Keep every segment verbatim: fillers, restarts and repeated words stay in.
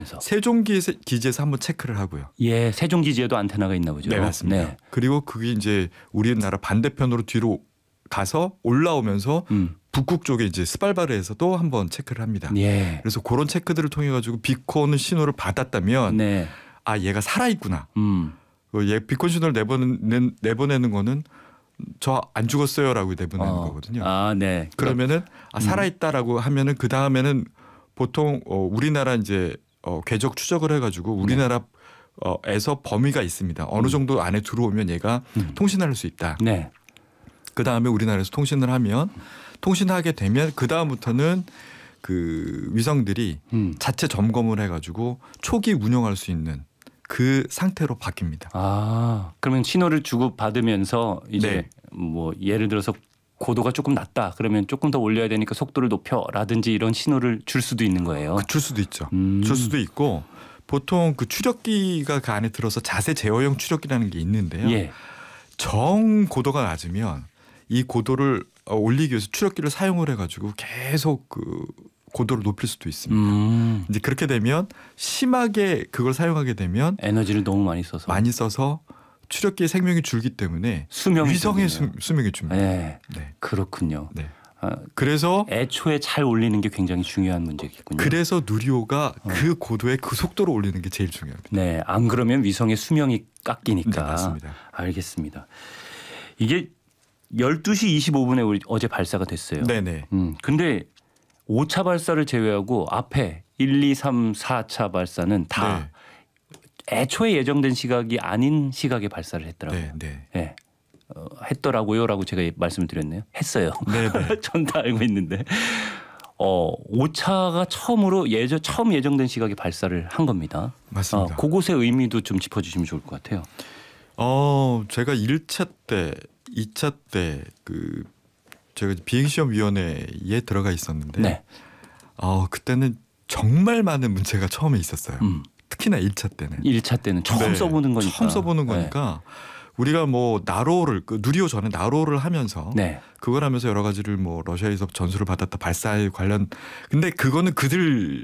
세종기지에서 한번 체크를 하고요. 예, 세종기지에도 안테나가 있나 보죠. 네, 맞습니다. 네. 그리고 그게 이제 우리나라 반대편으로 뒤로 가서 올라오면서 음. 북극 쪽에 이제 스발바르에서도 한번 체크를 합니다. 예. 그래서 그런 체크들을 통해 가지고 비콘 신호를 받았다면 네. 아 얘가 살아 있구나. 음. 얘 비콘 신호를 내보내는 내보내는 거는 저 안 죽었어요라고 내보내는 어. 거거든요. 아, 네. 그러면은 아 살아 있다라고 하면은 그 다음에는 보통 어, 우리나라 이제 어, 궤적 추적을 해가지고 우리나라 네. 에서 범위가 있습니다. 어느 정도 안에 들어오면 얘가 음. 통신할 수 있다. 네. 그 다음에 우리나라에서 통신을 하면 통신하게 되면 그 다음부터는 그 위성들이 음. 자체 점검을 해가지고 초기 운영할 수 있는 그 상태로 바뀝니다. 아, 그러면 신호를 주고 받으면서 이제 네. 뭐 예를 들어서 고도가 조금 낮다 그러면 조금 더 올려야 되니까 속도를 높여라든지 이런 신호를 줄 수도 있는 거예요. 그 줄 수도 있죠. 음. 줄 수도 있고 보통 그 추적기가 그 안에 들어서 자세 제어형 추적기라는 게 있는데요. 예. 정 고도가 낮으면 이 고도를 올리기 위해서 추적기를 사용을 해가지고 계속 그 고도를 높일 수도 있습니다. 음. 이제 그렇게 되면 심하게 그걸 사용하게 되면 에너지를 너무 많이 써서 많이 써서 추적기의 생명이 줄기 때문에 수명이 위성의 수, 수명이 줍니다. 네. 네. 그렇군요. 네. 아, 그래서 애초에 잘 올리는 게 굉장히 중요한 문제겠군요. 그래서 누리호가 어. 그 고도에 그 속도로 올리는 게 제일 중요합니다. 네, 안 그러면 위성의 수명이 깎이니까. 네, 맞습니다. 알겠습니다. 이게 열두 시 이십오 분에 우리 어제 발사가 됐어요. 네네. 음, 근데 오 차 발사를 제외하고 앞에 일, 이, 삼, 사 차 발사는 다 네. 애초에 예정된 시각이 아닌 시각에 발사를 했더라고요. 네, 네. 네. 어, 했더라고요라고 제가 말씀을 드렸네요. 했어요. 전 다 알고 있는데 어, 오 차가 처음으로 예정 처음 예정된 시각에 발사를 한 겁니다. 맞습니다. 어, 그곳의 의미도 좀 짚어주시면 좋을 것 같아요. 어, 제가 일 차 때, 이 차 때 그 제가 비행시험위원회에 들어가 있었는데, 네. 어, 그때는 정말 많은 문제가 처음에 있었어요. 음. 특히나 일 차 때는. 일 차 때는 처음 네, 써보는 거니까. 처음 써보는 거니까. 네. 우리가 뭐 나로를 그 누리호 전에 나로를 하면서 네. 그걸 하면서 여러 가지를 뭐 러시아에서 전수를 받았다 발사에 관련 근데 그거는 그들의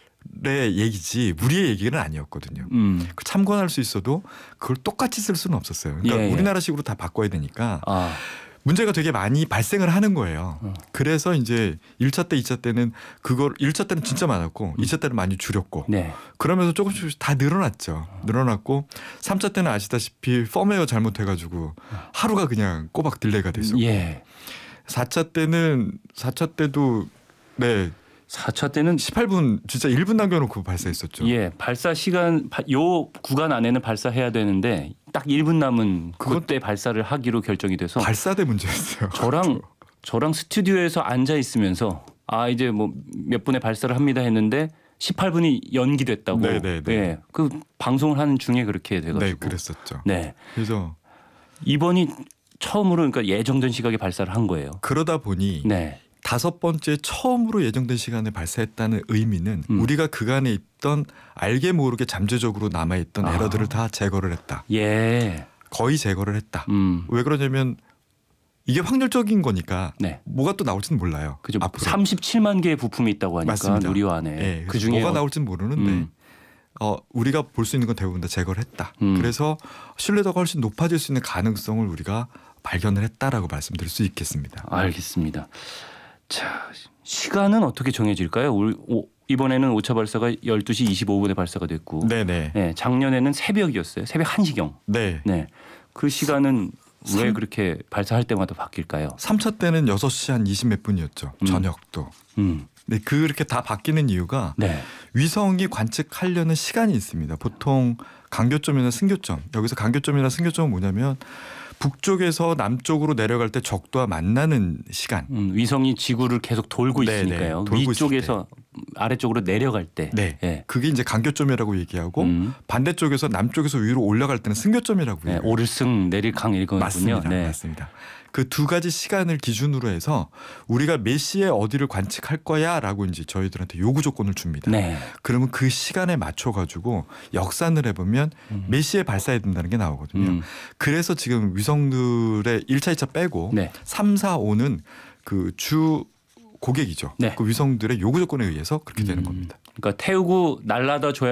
얘기지 우리의 얘기는 아니었거든요. 음. 참관할 수 있어도 그걸 똑같이 쓸 수는 없었어요. 그러니까 예, 예. 우리나라식으로 다 바꿔야 되니까 아. 문제가 되게 많이 발생을 하는 거예요. 어. 그래서 이제 일 차 때, 이 차 때는 그걸 일 차 때는 진짜 많았고 음. 이 차 때는 많이 줄였고 네. 그러면서 조금씩 다 늘어났죠. 늘어났고 삼 차 때는 아시다시피 펌웨어 잘못해가지고 하루가 그냥 꼬박 딜레이가 됐었고 예. 사 차 때는 사 차 때도 네. 사 차 때는 십팔 분 진짜 일 분 남겨놓고 발사했었죠. 예, 발사 시간 요 구간 안에는 발사해야 되는데 딱 일 분 남은 그때 발사를 하기로 결정이 돼서 발사대 문제였어요. 저랑 저랑 스튜디오에서 앉아 있으면서 아 이제 뭐 몇 분에 발사를 합니다 했는데 십팔 분이 연기됐다고. 네네네. 예, 그 방송을 하는 중에 그렇게 돼가지고. 네, 그랬었죠. 네. 그래서 이번이 처음으로 그러니까 예정된 시각에 발사를 한 거예요. 그러다 보니. 네. 다섯 번째 처음으로 예정된 시간에 발사했다는 의미는 음. 우리가 그간에 있던 알게 모르게 잠재적으로 남아있던 아. 에러들을 다 제거를 했다. 예. 거의 제거를 했다. 음. 왜 그러냐면 이게 확률적인 거니까 네. 뭐가 또 나올지는 몰라요. 그죠. 삼십칠만 개의 부품이 있다고 하니까 맞습니다. 누리호 안에. 네. 그중에 뭐가 나올지는 모르는데 음. 어, 우리가 볼 수 있는 건 대부분 다 제거를 했다. 음. 그래서 신뢰도가 훨씬 높아질 수 있는 가능성을 우리가 발견을 했다라고 말씀드릴 수 있겠습니다. 알겠습니다. 자, 시간은 어떻게 정해질까요? 오, 이번에는 오 차 발사가 열두 시 이십오 분에 발사가 됐고 네네. 네, 작년에는 새벽이었어요. 새벽 한 시경. 네. 네. 그 시간은 삼... 왜 그렇게 발사할 때마다 바뀔까요? 삼 차 때는 여섯 시 한 이십 몇 분이었죠. 음. 저녁도. 음. 네, 그렇게 다 바뀌는 이유가 네. 위성이 관측하려는 시간이 있습니다. 보통 간교점이나 승교점. 여기서 간교점이나 승교점은 뭐냐면 북쪽에서 남쪽으로 내려갈 때 적도와 만나는 시간. 음, 위성이 지구를 계속 돌고 네네, 있으니까요. 돌고 위쪽에서 아래쪽으로 내려갈 때. 네. 네. 그게 이제 간교점이라고 얘기하고 음. 반대쪽에서 남쪽에서 위로 올라갈 때는 승교점이라고 네, 얘기해요. 오를승 내릴강 이거군요. 맞습니다. 네. 맞습니다. 그 두 가지 시간을 기준으로 해서 우리가 몇 시에 어디를 관측할 거야라고 이제 저희들한테 요구 조건을 줍니다. 네. 그러면 그 시간에 맞춰 가지고 역산을 해보면 음. 몇 시에 발사해야 된다는 게 나오거든요. 음. 그래서 지금 위성들의 일 차, 이 차 빼고 네. 삼, 사, 오는 그 주 고객이죠. 네. 그 위성들의 요구 조건에 의해서 그렇게 되는 겁니다. 그러니까 태우고 날라다 줘야